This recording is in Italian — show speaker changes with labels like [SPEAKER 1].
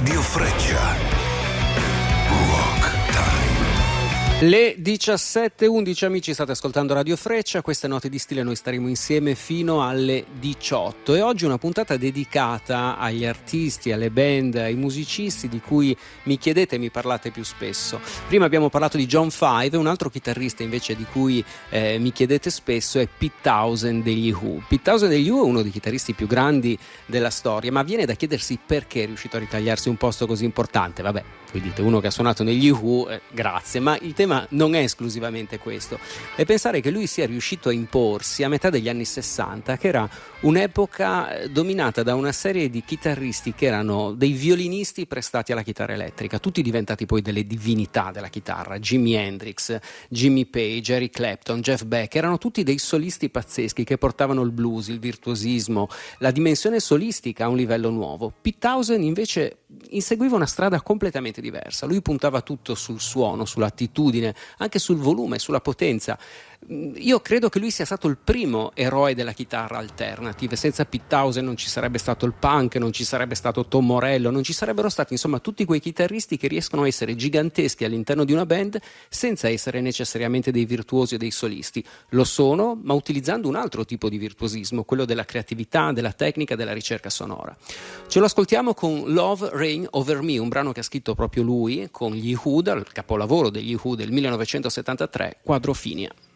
[SPEAKER 1] Radio Freccia. Rock Time.
[SPEAKER 2] Le 17:11, amici, state ascoltando Radio Freccia. Queste note di stile noi staremo insieme fino alle 18 e oggi una puntata dedicata agli artisti, alle band, ai musicisti di cui mi chiedete e mi parlate più spesso. Prima abbiamo parlato di John Five, un altro chitarrista invece di cui mi chiedete spesso è Pete Townshend degli Who. Pete Townshend degli Who è uno dei chitarristi più grandi della storia, ma viene da chiedersi perché è riuscito a ritagliarsi un posto così importante. Vabbè, voi dite, uno che ha suonato negli Who, grazie, ma il tema non è esclusivamente questo, è pensare che lui sia riuscito a imporsi a metà degli anni 60, che era un'epoca dominata da una serie di chitarristi che erano dei violinisti prestati alla chitarra elettrica, tutti diventati poi delle divinità della chitarra. Jimi Hendrix, Jimmy Page, Eric Clapton, Jeff Beck, erano tutti dei solisti pazzeschi che portavano il blues, il virtuosismo, la dimensione solistica a un livello nuovo. Pete Townshend invece inseguiva una strada completamente diversa. Lui puntava tutto sul suono, sull'attitudine, anche sul volume, sulla potenza. Io credo che lui sia stato il primo eroe della chitarra alternative. Senza Pete Townshend non ci sarebbe stato il punk, non ci sarebbe stato Tom Morello, non ci sarebbero stati insomma tutti quei chitarristi che riescono a essere giganteschi all'interno di una band senza essere necessariamente dei virtuosi o dei solisti. Lo sono, ma utilizzando un altro tipo di virtuosismo, quello della creatività, della tecnica, della ricerca sonora. Ce lo ascoltiamo con Love Reign Over Me, un brano che ha scritto proprio lui con gli Who, dal capolavoro degli Who del 1973, Quadrophenia.